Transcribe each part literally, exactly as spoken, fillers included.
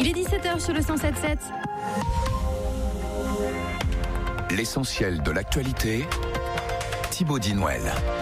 Il est dix-sept heures sur le cent sept sept. L'essentiel de l'actualité, Thibaut Dinouel.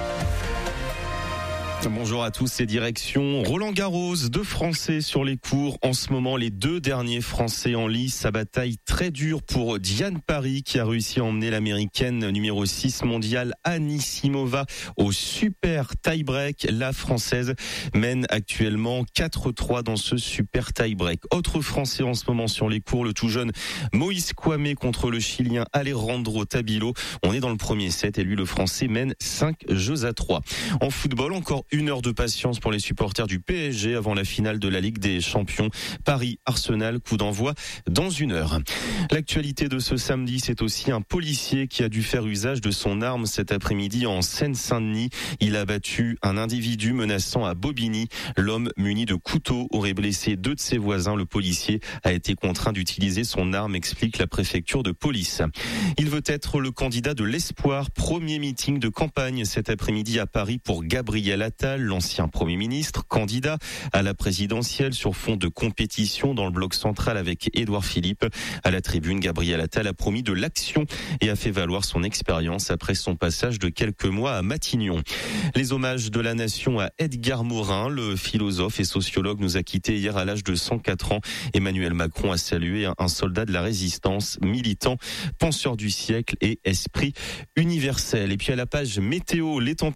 Bonjour à tous, c'est direction Roland-Garros, deux Français sur les cours. En ce moment, les deux derniers Français en lice. Sa bataille très dure pour Diane Parry qui a réussi à emmener l'américaine numéro six mondiale Anisimova au super tie-break. La Française mène actuellement quatre trois dans ce super tie-break. Autre Français en ce moment sur les cours, le tout jeune Moïse Kouamé contre le Chilien Alejandro Tabilo. On est dans le premier set et lui, le Français, mène cinq jeux à trois. En football, encore une heure de patience pour les supporters du P S G avant la finale de la Ligue des Champions. Paris-Arsenal, coup d'envoi dans une heure. L'actualité de ce samedi, c'est aussi un policier qui a dû faire usage de son arme cet après-midi en Seine-Saint-Denis. Il a battu un individu menaçant à Bobigny. L'homme muni de couteau aurait blessé deux de ses voisins. Le policier a été contraint d'utiliser son arme, explique la préfecture de police. Il veut être le candidat de l'Espoir. Premier meeting de campagne cet après-midi à Paris pour Gabriel Attal, l'ancien Premier ministre, candidat à la présidentielle sur fond de compétition dans le bloc central avec Édouard Philippe. À la tribune, Gabriel Attal a promis de l'action et a fait valoir son expérience après son passage de quelques mois à Matignon. Les hommages de la nation à Edgar Morin, le philosophe et sociologue, nous a quittés hier à l'âge de cent quatre ans. Emmanuel Macron a salué un soldat de la résistance, militant, penseur du siècle et esprit universel. Et puis à la page météo, les températures